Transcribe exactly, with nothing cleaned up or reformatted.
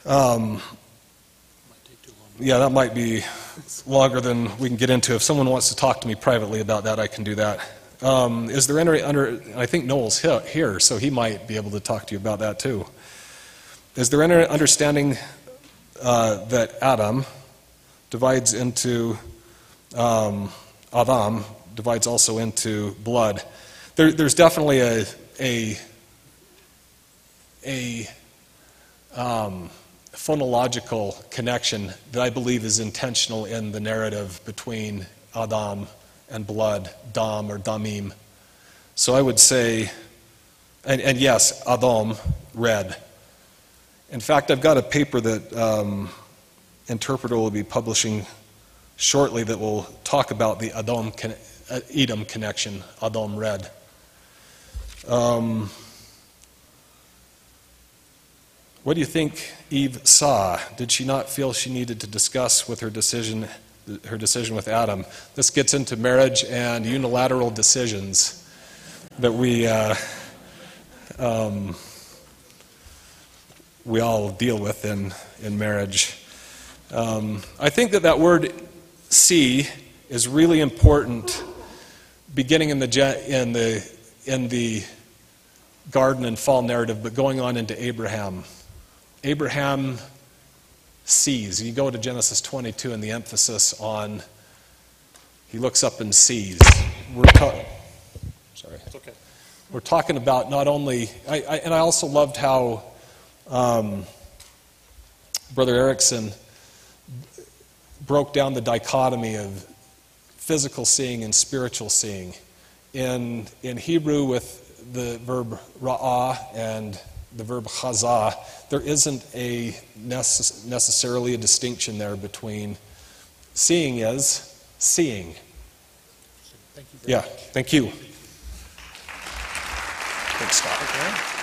Um, yeah, that might be longer than we can get into. If someone wants to talk to me privately about that, I can do that. Um, is there any under? I think Noel's here, so he might be able to talk to you about that too. Is there any understanding uh, that Adam divides into um, Adam divides also into blood? There, there's definitely a a a um, phonological connection that I believe is intentional in the narrative between Adam and blood, Dam or Damim. So I would say, and, and yes, Adam, red. In fact, I've got a paper that um, Interpreter will be publishing shortly that will talk about the Adam, Edom connection, Adam, red. Um, what do you think Eve saw? Did she not feel she needed to discuss with her decision, her decision with Adam? This gets into marriage and unilateral decisions that we uh, um, we all deal with in in marriage. Um, I think that that word "see" is really important, beginning in the in the in the garden and fall narrative, but going on into Abraham. Abraham sees. You go to Genesis twenty-two, and the emphasis on he looks up and sees. We're ta- sorry. It's okay. We're talking about not only, I, I, and I also loved how um, Brother Erickson broke down the dichotomy of physical seeing and spiritual seeing. In in Hebrew, with the verb ra'ah and the verb chazah, there isn't a necess- necessarily a distinction there between seeing is seeing. Thank you. Yeah, thank you. Thanks, Scott. Okay.